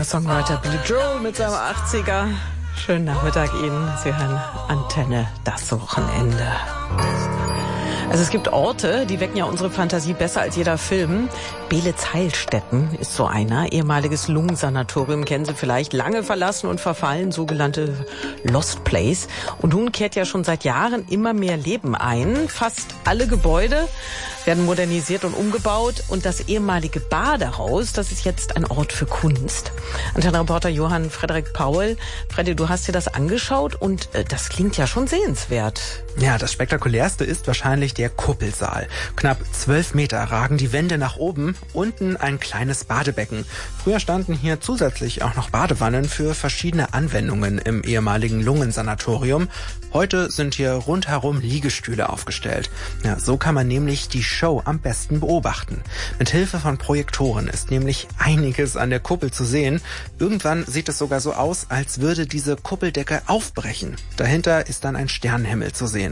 Singer-Songwriter Billy Joel mit seinem 80er. Schönen Nachmittag Ihnen. Sie hören Antenne, das Wochenende. Also es gibt Orte, die wecken ja unsere Fantasie besser als jeder Film. Beelitz-Heilstätten ist so einer. Ehemaliges Lungensanatorium, kennen Sie vielleicht. Lange verlassen und verfallen, sogenannte Lost Place. Und nun kehrt ja schon seit Jahren immer mehr Leben ein. Fast alle Gebäude werden modernisiert und umgebaut. Und das ehemalige Badehaus, das ist jetzt ein Ort für Kunst. Antenne-Reporter Johann Frederik Paul. Freddy, du hast dir das angeschaut und das klingt ja schon sehenswert. Ja, das Spektakulärste ist wahrscheinlich der Kuppelsaal. Knapp 12 Meter ragen die Wände nach oben, unten ein kleines Badebecken. Früher standen hier zusätzlich auch noch Badewannen für verschiedene Anwendungen im ehemaligen Lungensanatorium. Heute sind hier rundherum Liegestühle aufgestellt. Ja, so kann man nämlich die Show am besten beobachten. Mit Hilfe von Projektoren ist nämlich einiges an der Kuppel zu sehen. Irgendwann sieht es sogar so aus, als würde diese Kuppeldecke aufbrechen. Dahinter ist dann ein Sternenhimmel zu sehen.